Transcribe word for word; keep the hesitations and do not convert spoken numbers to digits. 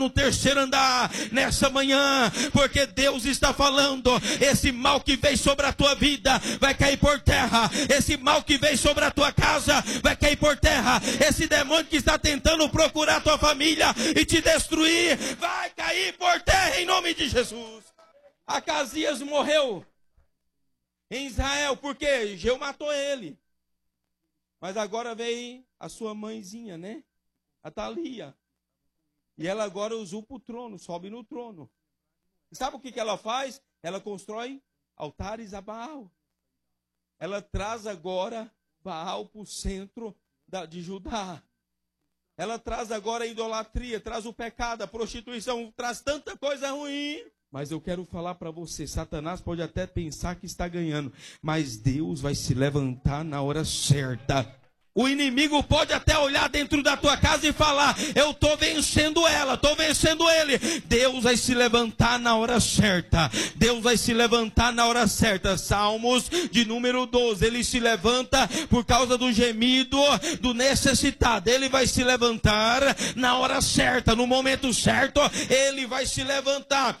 no terceiro andar nessa manhã, porque Deus está falando: esse mal que veio sobre a tua vida vai cair por terra, esse mal que veio sobre a tua casa vai cair por terra, esse demônio que está tentando procurar a tua família e te destruir vai cair por terra em nome de Jesus. Acasias morreu em Israel porque Jehú matou ele, mas agora veio a sua mãezinha, né, a Thalia. E ela agora usurpa o trono, sobe no trono. E sabe o que, que ela faz? Ela constrói altares a Baal. Ela traz agora Baal para o centro da, de Judá. Ela traz agora a idolatria, traz o pecado, a prostituição, traz tanta coisa ruim. Mas eu quero falar para você, Satanás pode até pensar que está ganhando, mas Deus vai se levantar na hora certa. O inimigo pode até olhar dentro da tua casa e falar: eu estou vencendo ela, estou vencendo ele. Deus vai se levantar na hora certa. Deus vai se levantar na hora certa. Salmos de número doze. Ele se levanta por causa do gemido do necessitado. Ele vai se levantar na hora certa, no momento certo. Ele vai se levantar.